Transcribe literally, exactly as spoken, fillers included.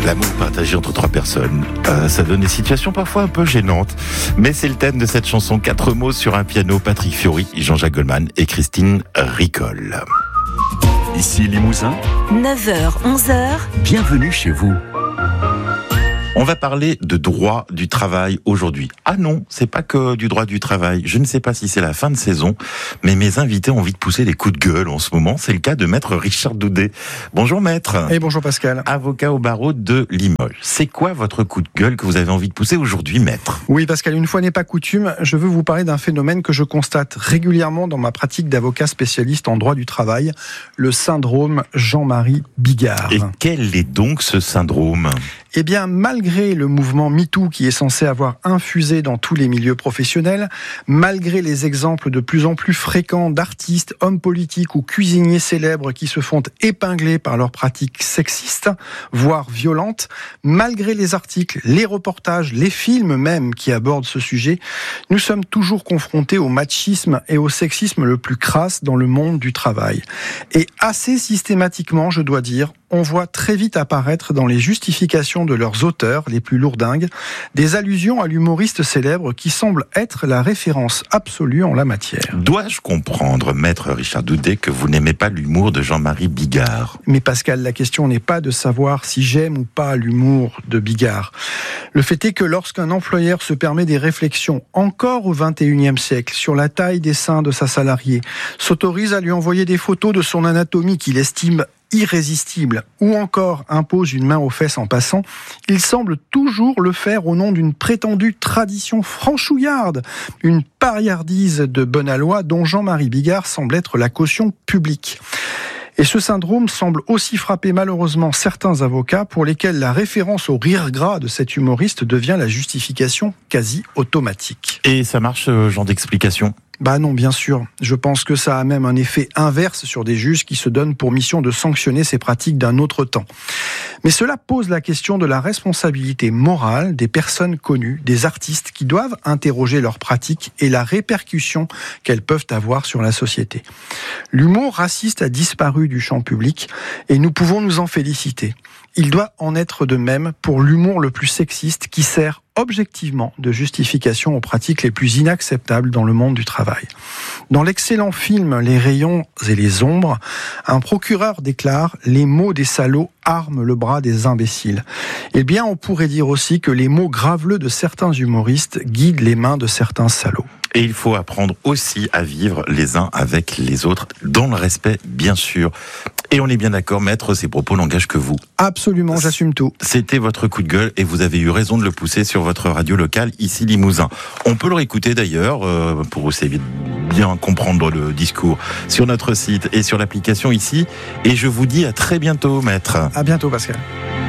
L'amour partagé entre trois personnes, euh, ça donne des situations parfois un peu gênantes. Mais c'est le thème de cette chanson, quatre mots sur un piano, Patrick Fiori, Jean-Jacques Goldman et Christine Ricol. Ici Limousin, neuf heures, onze heures. Bienvenue chez vous. On va parler de droit du travail aujourd'hui. Ah non, c'est pas que du droit du travail. Je ne sais pas si c'est la fin de saison, mais mes invités ont envie de pousser des coups de gueule en ce moment. C'est le cas de maître Richard Doudet. Bonjour maître. Et bonjour Pascal. Avocat au barreau de Limoges. C'est quoi votre coup de gueule que vous avez envie de pousser aujourd'hui, maître ? Oui Pascal, une fois n'est pas coutume, je veux vous parler d'un phénomène que je constate régulièrement dans ma pratique d'avocat spécialiste en droit du travail, le syndrome Jean-Marie Bigard. Et quel est donc ce syndrome ? Eh bien, malgré le mouvement MeToo qui est censé avoir infusé dans tous les milieux professionnels, malgré les exemples de plus en plus fréquents d'artistes, hommes politiques ou cuisiniers célèbres qui se font épingler par leurs pratiques sexistes, voire violentes, malgré les articles, les reportages, les films même qui abordent ce sujet, nous sommes toujours confrontés au machisme et au sexisme le plus crasse dans le monde du travail. Et assez systématiquement, je dois dire, on voit très vite apparaître dans les justifications de leurs auteurs les plus lourdingues des allusions à l'humoriste célèbre qui semble être la référence absolue en la matière. Dois-je comprendre, maître Richard Doudet, que vous n'aimez pas l'humour de Jean-Marie Bigard ? Mais Pascal, la question n'est pas de savoir si j'aime ou pas l'humour de Bigard. Le fait est que lorsqu'un employeur se permet des réflexions encore au vingt et unième siècle sur la taille des seins de sa salariée, s'autorise à lui envoyer des photos de son anatomie qu'il estime irrésistible, ou encore impose une main aux fesses en passant, il semble toujours le faire au nom d'une prétendue tradition franchouillarde, une pariardise de bonne aloi dont Jean-Marie Bigard semble être la caution publique. Et ce syndrome semble aussi frapper malheureusement certains avocats pour lesquels la référence au rire gras de cet humoriste devient la justification quasi automatique. Et ça marche, ce genre d'explication ? Bah non, bien sûr. Je pense que ça a même un effet inverse sur des juges qui se donnent pour mission de sanctionner ces pratiques d'un autre temps. Mais cela pose la question de la responsabilité morale des personnes connues, des artistes qui doivent interroger leurs pratiques et la répercussion qu'elles peuvent avoir sur la société. L'humour raciste a disparu du champ public et nous pouvons nous en féliciter. Il doit en être de même pour l'humour le plus sexiste qui sert objectivement de justification aux pratiques les plus inacceptables dans le monde du travail. Dans l'excellent film Les rayons et les ombres, un procureur déclare « Les mots des salauds arment le bras des imbéciles ». Eh bien, on pourrait dire aussi que les mots graveleux de certains humoristes guident les mains de certains salauds. Et il faut apprendre aussi à vivre les uns avec les autres, dans le respect, bien sûr. Et on est bien d'accord, maître, ces propos n'engagent que vous. Absolument, j'assume tout. C'était votre coup de gueule et vous avez eu raison de le pousser sur votre radio locale, ici Limousin. On peut le réécouter d'ailleurs, euh, pour essayer de bien comprendre le discours, sur notre site et sur l'application ici. Et je vous dis à très bientôt, maître. À bientôt, Pascal.